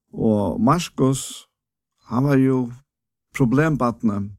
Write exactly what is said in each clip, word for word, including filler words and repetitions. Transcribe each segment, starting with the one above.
Og Markus, han var jo problembattene,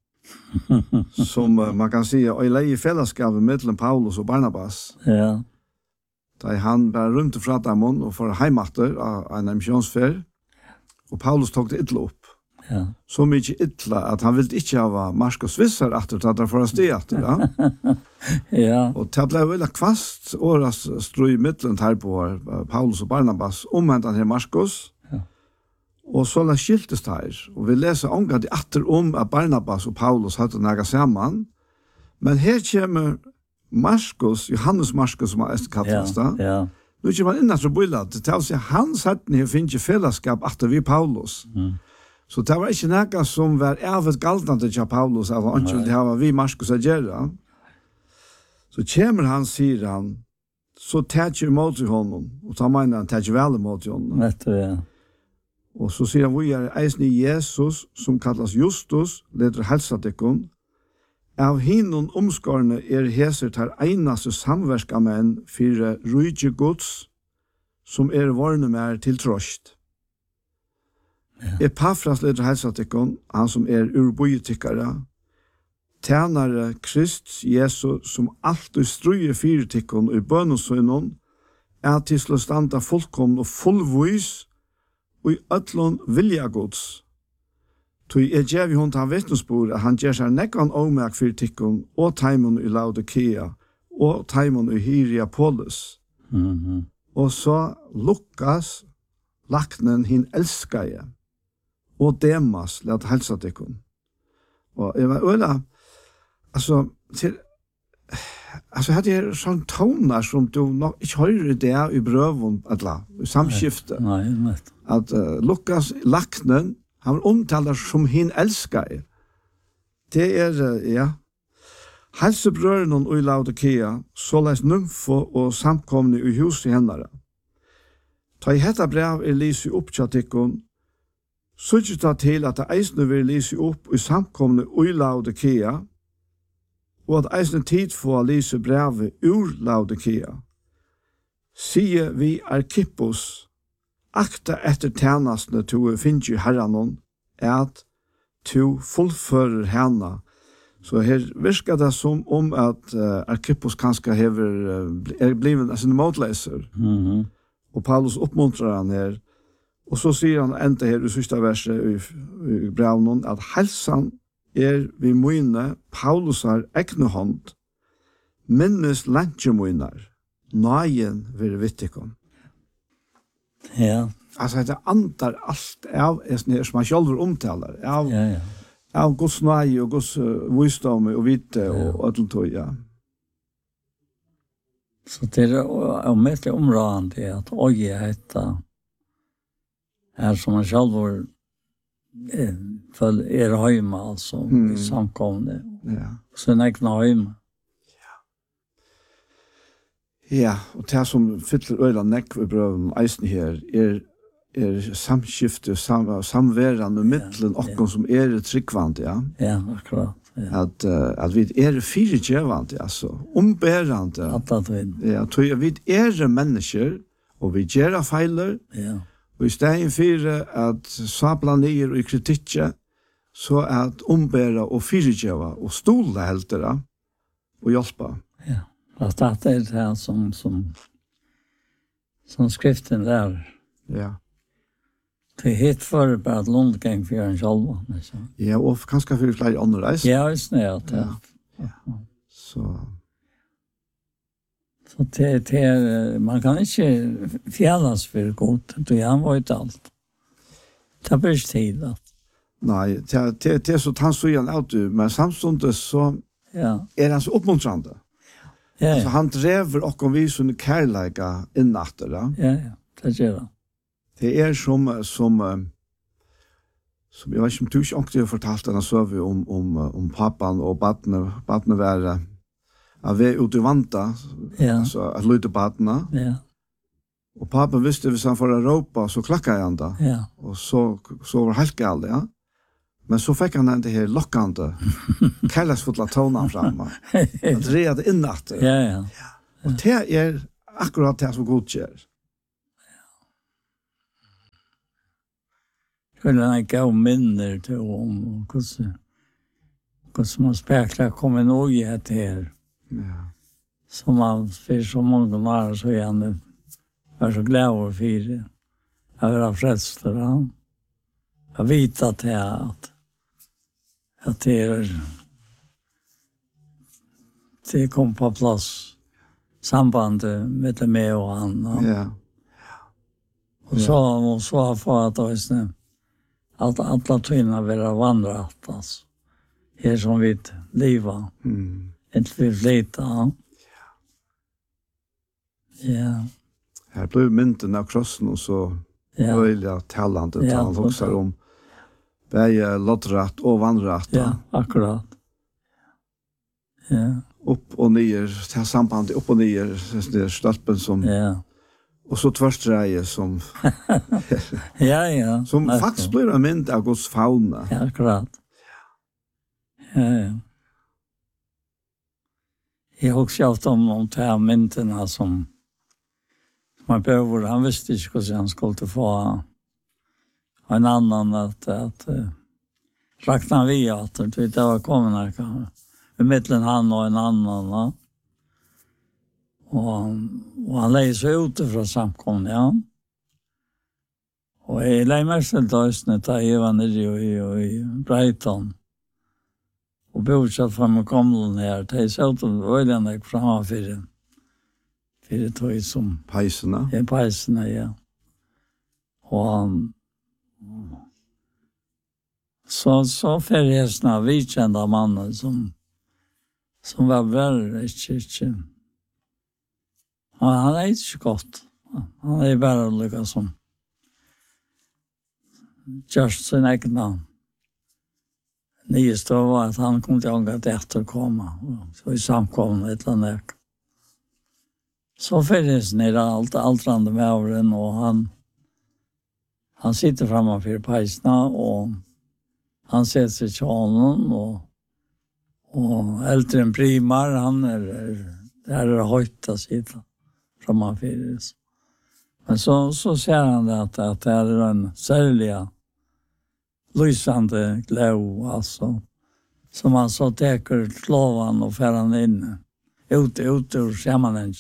som uh, man kan si, og i leie fellesskapet mellom Paulus og Barnabas. Ja. Da han bare rundt fra dem og for heimater av en misjonsfer, og Paulus tok det ytla opp. Ja. Så mye ytla at han ville ikke ha Markus visser at det var for å stå etter, ja. Ja. Og det ble veldig kvast åras strøy middelen her på uh, Paulus og Barnabas, omhentan her Markus, og så la skiltes her, og vi leser omgang til atter om at Barnabas og Paulus hadde nægget sammen, men her kommer Markus, Johannes Markus, som er estkattelst da, ja, ja. Nå kommer man inn etter bøylet, det vil si han satt ned og finner fellesskap atter vi Paulus. Mm. Så det var ikke nægget som var evet galtende til Paulus, at han ikke ville ha vi Markus å gjøre. Så kommer han, sier han, så tar ikke imot i honom, og så mener han tar ikke vel imot i honom. Vet du, ja. Og så sier han, vi er eisen i Jesus, som kallas Justus, leder helsatikon. Av hinon omskårene er heser til einaste samverska menn for rujtje gods, som er varne mer til trost. Ja. Epafras leder helsatikon, han som er urbojetikkere, tjenare Krist Jesus, som alltid struer fyrtikon i bønnesøgnon, er til å standa fullkomn og fullvis, og i øtlån vilja gods. Tui er djevi hon ta vittnesbord at han gjer seg nekkan ommerk fyrir tikkun og taimon i Laodikea og taimon i Hierapolis. Mm-hmm. Og så Lukas, laknen hin elskaje, og Demas let helsa tikkun. Og jeg var øyla, altså, til, altså hadde jeg sånn toner som du nok ikke hører det i brøven, eller i samskiftet. Nei, nei. At uh, Lukas, laknen, han var omtaler som hin elskar. Det er, uh, ja, helsebrøren og i Laodikea, så les nymfo og samkomne i huset i hendere. Ta i hetta brev er lyset opp tjatikkon, så ikke ta til at det eisne vil lyset opp i samkomne i Laodikea, og at eisne tid få lyse brevet ur Laodikea. Sier vi Arkippos, akta etter tjenestene til å finne herrenon, er at to fullfører henne. Så her virker det som om at uh, Arkippos kanskje hever, uh, er blivet sin motleser. Mm-hmm. Og Paulus oppmuntrer han her. Og så sier han enda her i siste verset i, i brevnen, at helsan er vi mine Paulus har ekne hånd, minnes lantje miner, nøyen vil vittikon. Ja. Altså, det andar alt av, som man selv omtaler, av, Ja, ja. av Guds nøye og Guds uh, visdom og vite og ødeltøy, ja. Så det er jo mest områdende at øye heter er som man selv er, er hjemme, altså, Mm. i samkomne. Ja. Så en egen hjemme. Ja, og det som fyller øyla nekk ved brøven eisen her, er, er samskifte, sam, samværende middelen ja. okkon som er tryggvande, ja. Ja, akkurat. Ja. At, uh, at vi er firegjevande, altså, ombærande. At at vi. Ja, tog vi er mennesker, og vi gjør feiler, Ja. og i stedet for at sabla nyer og kritikke, så at ombæra og firegjeva og stola heltere og hjelpa. Ja. At det er det her som, som, som skriften lærer. Ja. Det er helt for bare at Lundgeng for en sjálva. Liksom. Ja, og kanskje for flere andre reis. Ja, visst er det. Ja. Ja. Så... Så det, det er, man kan ikke fjellas for godt, det er han var ikke alt. Det er ikke tid. Da. Nei, det, det, det er så tanns og igjen av du, men samstundet så Ja. er han så oppmuntrande. Ja, Altså, ja, han drever okkom vi sånne kærleika innatter, ja. ja, ja, det gjør han. Det er som, som, eh, som jeg vet ikke om du ikke ångte fortalt denne søve om, om, om pappan og badne, badne være av vi ute i vanta, Ja. altså at lytte badne. Ja, Og pappan visste hvis han får råpa, så klakka jeg han da. ja, Og så, så var helt galt, ja. Men så fikk han den her lokkande, kærleksfulla tonen framme. At rea det innatter. ja, ja. Og det er akkurat det som god gjør. hur den gav minner till om hur hur man speklar kommer nog i ett här. Ja. Som man för så många år så är han var så glad och för jag var frälst för han. Jag vet att det är att att det är det kom på plats sambandet med mig och han. Och, Ja. och så och så för att det är att alla tvinna vara vandrat alltså. Här som vi lever. Mm. Inte vi flytta. Ja. Ja. Här blev mynten av krossen och så Ja. öjliga talande Ja, tal också om bäge lotträtt och vandrätt. Ja, akkurat. Ja. Upp och ner, ta samband upp och ner, det stolpen som Ja. och så tvärstreje som Ja, ja. som Akkurat. faktiskt blir en mynd av Guds fauna. Ja, akkurat. Ja, ja. Jag har också haft om de här mynterna som man behöver, han visste inte hur han skulle få en annan att, att uh, räkna vi att det var kommande här. I mitten han och en annan. Ja. Och, och han lägger sig utifrån samkomna, ja. Och jag lägger mig till dösnet där jag var nere i, i Brighton. Och bosatt fram och kom här. Det är så att öjlen är framför för det tog som Pejserna. ja, pejserna, ja. Och um, så, så förresten av vidkända mannen som, som var väldigt inte, han, han är inte så gott. Han är bara lika som just sin egna. Nyest var att han kom till att efterkomma. Så i samkomna ett eller annat. Så fördes ner allt, allt rande med åren och han, han sitter framför pejsarna och han sätter sig till honom och, och äldre än primar, han är, är, är höjt att sitta framför. Men så, så ser han att, att det är en särliga lysande glöv, alltså, som han så täcker klovan och färran in ut, ut ur sammanhanget.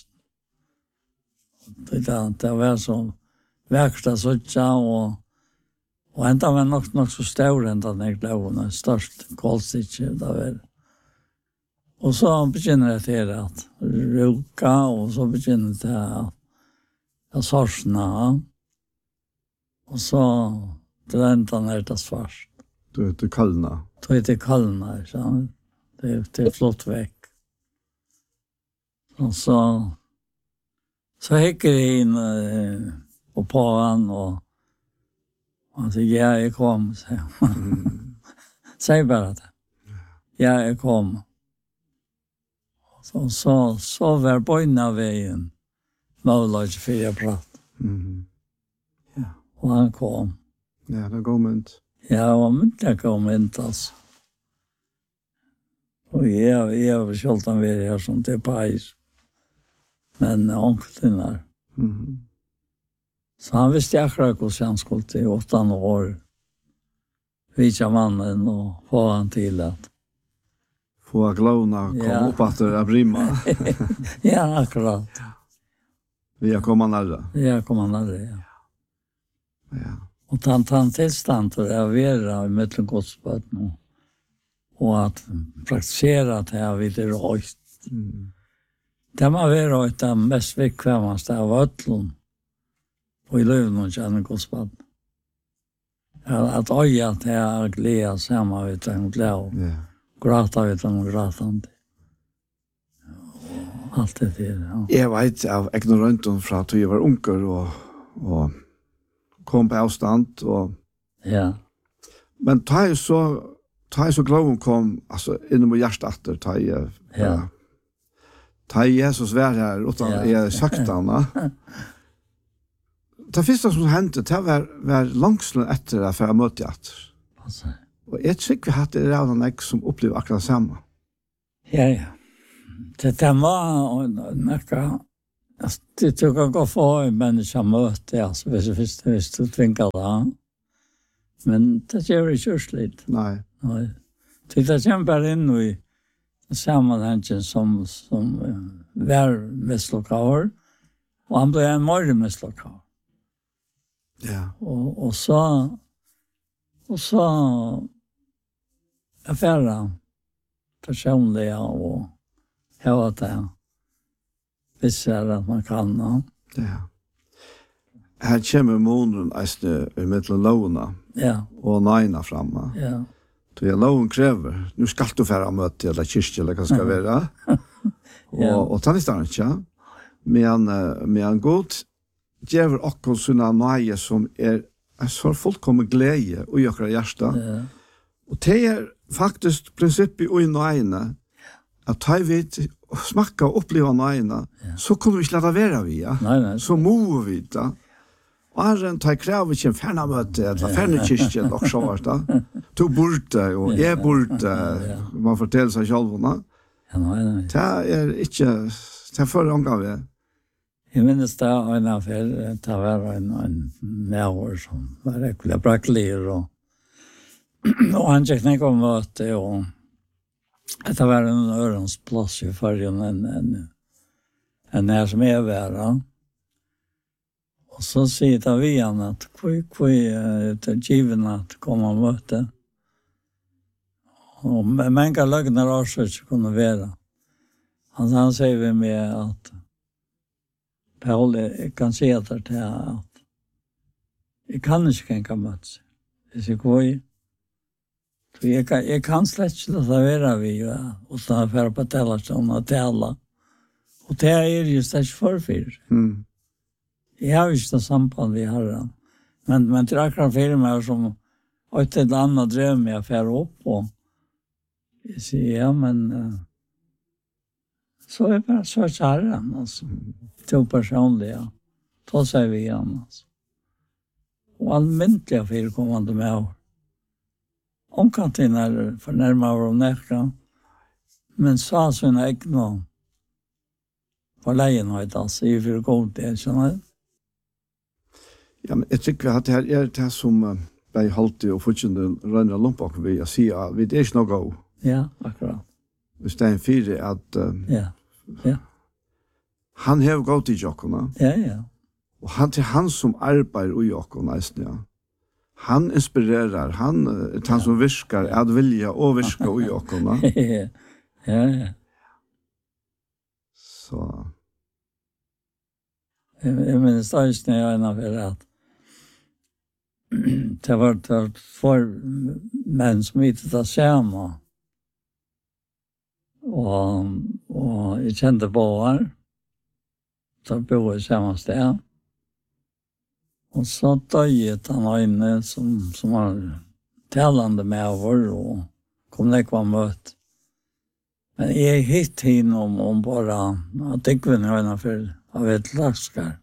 Det, det var så verksta suttja och, och ända var nog, nog så stor än den här glöven, störst kolstitje det var. Och så begynner det att ruka och så begynner det att, att sorsna. Och så dräntan är det svart. Du heter Kallna. Då är det kallna, så det, det är flott väck. Och så så häcker det in eh, och på han och han säger, ja, jag kom. Mm. Säg bara det. Ja, jag kom. Så, så, så var bojna vägen. Målade för jag prat. Mm. Ja. Och han kom. Ja, det går mynt. Ja, och mynt kom inte alltså. Och jag, jag har skjult han vid här som till pajs. Men onklen där. Mm. Så han visste akkurat hur han skulle till åtta år. Vita mannen och få han till att. Få glöna kom Ja. upp att det brimma. Ja, akkurat. Vi har kommit nära. Ja, kom han där, ja. Ja. Och tant han tillstånd att avera i mittel godsböten och att praktisera det här vid det röjt. Mm. Det var röjt det mest viktigaste av ötlun och i löven och känner godsböten. Att öja det här glädja samma vid den glädja. Ja. Grata vid den gratande. Allt det där, ja. Jag vet av ignoranten från att jag var unker och, och kom på avstånd. Och, Ja. men ta jag så, ta jag så glöven kom alltså, inom hjärtat. Ta jag, Ja. ta Jesus var här utan Ja. jag sagt han. Det första som hände, det var, var långslen efter att jag mötte att. Alltså. Och jag tycker vi hade redan en som upplevde akkurat samma. Ja, ja. Det där var näka. Det tog att gå för en människa möte, alltså, hvis, hvis, hvis du tvinkar det. Men det gör det körsligt. Nej. Nej. Titta kämpar in i sammanhangen som som uh, var mästlokal och han blev en morgon mästlokal. Ja. Och och så och så affärer personliga och hela det. Visser att man kan. No? Ja. Här kommer månen i mittlen lovna. Ja. Og nøyna framme. Ja. Så jeg loven krever, nu skal du fære møte eller kyrkje eller hva skal være. Ja. Og, og tannig stann ikke. Men, men god gjør akkurat sånne nøye som er, er så fullkommen glede og gjør hjerte. Ja. Og det er faktisk prinsippet i nøyene at ta vi smakka og oppleva nøyene, ja. Så kunne vi ikke lade være vi, ja. Nei, nei. Så må vi da. Og han tar krav ikke en ferna møte, eller ferna kyrkje, eller også var det. To burde, og jeg burde, man forteller seg selv. Ja, nei, nei. Det er ikke, det er for omgave. Jeg minnes det er en affær, det var en, en nærår som var ekkelig brakkelig, og, og han gikk nek om møte, og det var en ørensplass i fargen enn en, en her som er vært. Og så sier det vi han at hvor er det given at komme og møte. Og mange løgner også ikke kunne være. Han, han sier vi med at Paul, jeg kan si at det er at jeg kan ikke kjenge møte. Jeg sier hvor er Jeg kan, jeg kan slett ikke lade være vi, ja, utan å fære på telesjonen og tale. Og det er jo slett ikke forfyr. Mm. Jeg har jo ikke det samband vi har. Men, men til akkurat fire meg som et eller annet drev med å fære opp, og jeg sier, ja, men uh, så er det bare så kjæren, altså. To personlige, ja. Så sier vi igjen, altså. Og almindelig fire kommende med år. Omkantin er fornærmere og nærkere, men sa sine egne på leienhøyt, altså, i for god del, skjønner du? Ja, men jeg tykker at det her er det som uh, ble holdt og fortsatt rønner lompak vi å si at vi er ikke noe god. Ja, akkurat. Hvis det er en fire at uh, Ja, ja. Han har gått i jokkene, Ja, ja. og han til han som arbeider i jokkene, ja. Han inspirerar, han er han som viskar, at vilja og viska i jokkene. Ja, ja. Så, Jeg, jeg minnes da ikke når jeg er for at det var det for menn som ikke det samme. Og, og jeg kjente på her, så bor jeg samme sted. Og så døyet han øyne som, som var talende med over, og kom det ikke møte. Men jeg hitt henne om, om bare at jeg kunne øyne for av et lakskar.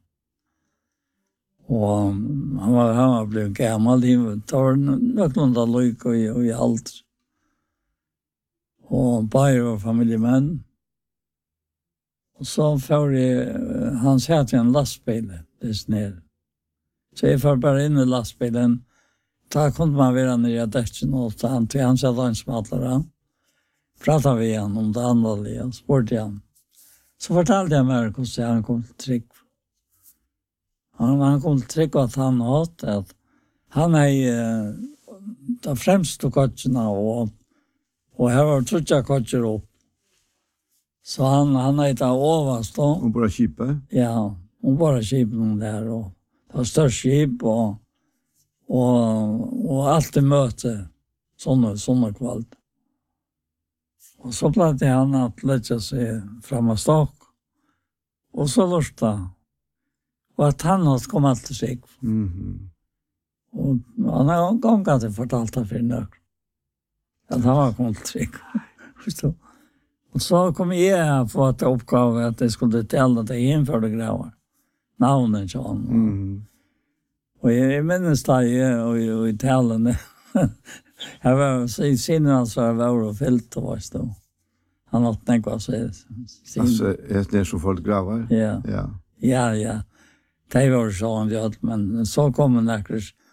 Og han var, han var blevet gammel, det var nok noen da lyk og, og i alt. Og bare var familiemenn. Og så får jeg, han sa til en lastbil, det ned. Så jeg får bare inn i lastbilen. Da kunne man være nere i dekken og ta han til han sa lønnsmatlere. Pratet vi igjen om det andre, og spurte igjen. Så fortalte jeg meg hvordan han kom til trygg. Han, han kom til trygg at han hadde at han er de fremste kotsene, og, og her var trutja kotser opp. Så han, han er da overst da. og bare kjipe. Ja, hun bare kjipen der, og det var størst kjip, og, og, og alltid møte sånne, sånne kvalt. Og så platte han at lette seg frem av stokk, og så lurte han. Og at han hadde kommet til seg. Mhm. Og han har en gang at jeg fortalte for nøk. At han var kommet til seg. Forstå? Og så kom jeg på et oppgave at jeg skulle telle at jeg innførte graver. Navnet til han. Mhm. Og jeg minnes da jeg og, og i talene. Jeg var i sinne så jeg var og fyllt og var stå. Han hadde nekva seg. Altså, er det som folk graver? Ja. Ja. Ja, ja. Det var sånn, ja, men så kom en nekker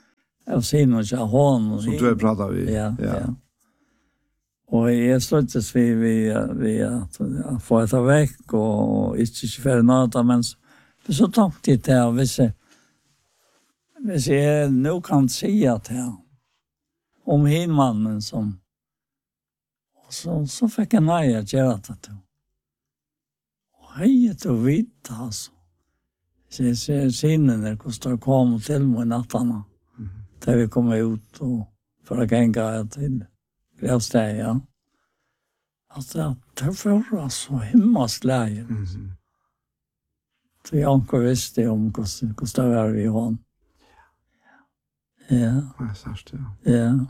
av sin och jag hon. Som du har pratat vi. Ja, ja. ja. Och jag stöttes vi, vi, vi att, att få ett väck och, och inte för något, men så, så tänkte jag det, hvis jag, hvis jag nu kan säga det om hinmannen som, så, så fick jag nej att göra det. Och hej, du vet alltså. Så jag ser sinnen när Gustav kom till mig i nattarna. Mm. Där vi kom ut och för att gänga till grävsteg, ja. Alltså, det var så himmelsläge. Mm. Så jag inte visste om Gustav var vi hon. Ja. Ja, särskilt, ja. Ja.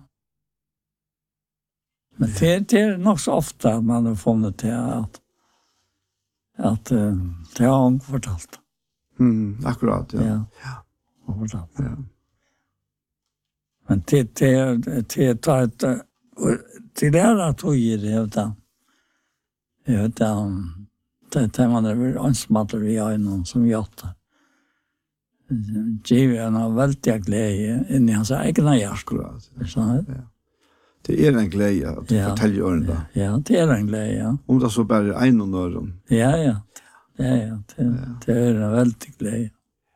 Men det, det är nog så ofta att man har funnit det att, att det har hon fortalt. Mm, akkurat, ja. Ja, ja. Hon fortalt. Ja. Men det är det tar ett till det här att hon ger det utan utan det är man är ansmatter vi har någon som gjort det. Giver en väldigt glädje in i hans egna hjärta. Ja. Det är en glädje att ja. Fortälja öronen. Ja, ja, det är en glädje. Ja. Om det så bara är en och öron. Ja, ja. Ja, ja. Det, ja. Det är en väldigt glädje.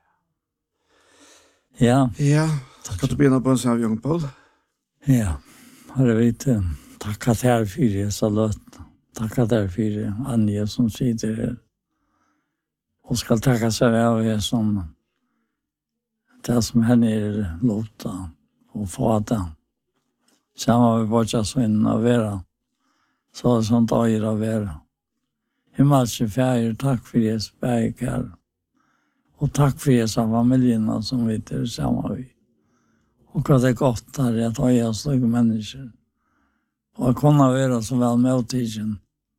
Ja. Ja. Ska du bena på en sån här Jan Paul? Ja. Har du vet, tacka till för det så låt. Tacka till för det Anja som sitter här. Och ska tacka sig av er som det som henne är låta och fata. Samma vi bara så in av vera. Så är sånt dagar av vera. Himmelske färger, tack för det spärkar. Och tack för det som familjerna som vi är samma vi. Och att det är gott här att ha oss lika människor. Och att kunna vara så väl med tiden.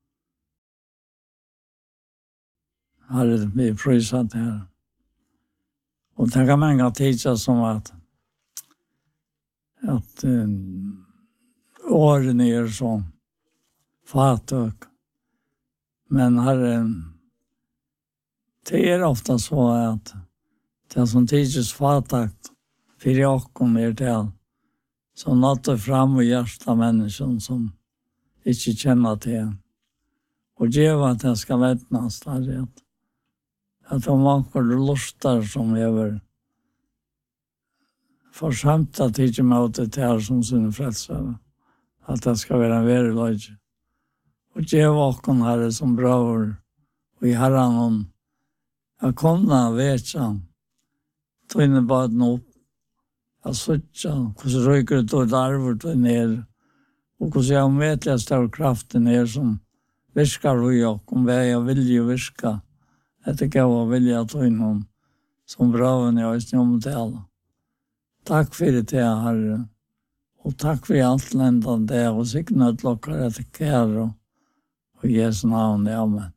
Här är vi prisat här. Och det kan många tider som att att um, åren är så fatök. Men här det är ofta så att det som tids fatakt för jag kommer till som nåttar fram och hjärsta människan som inte känner till. Och geva att det ska lättnas där. Att, att de makar lustar som över församta tids mot det här som sin frälsare. Att det ska vara en verklighet. Och geva åkken här som bror och i herran hon jag kunna veta tog in baden upp jag såg hur röker det och darver ner och hur jag mätliga stor kraften ner som viskar och jag om vad jag vill ju viska att det kan vara vilja ta in hon som braven jag är snöm till alla. Tack för det jag herre och tack för allt ländan där och signat lockar att det kär och i Jesu namn, amen.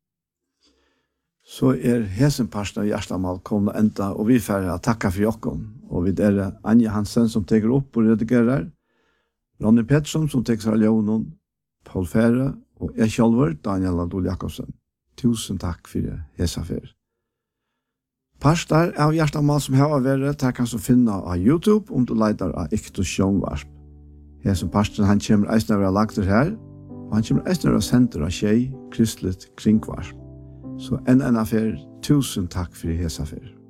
Så er hesenparsten av Gjerstamal kommet enda, og vi får takka for jokken. Og vi er Anja Hansen som teker opp og redigerer, Ronny Pettersson som teker seg av Leonon, Paul Fære, og jeg selv, Daniel Adol Jakobsen. Tusen takk for hesafer. Pastor av Gjerstamal som har vært, det kan du finne av YouTube om du leider av Iktus Sjånvarsp. Hesenparsten han kommer eisne av lagter her, og han kommer eisne av senter av Tjei, Kristelig Kringvarsp. Så en en affär, tusen tack för det här affär.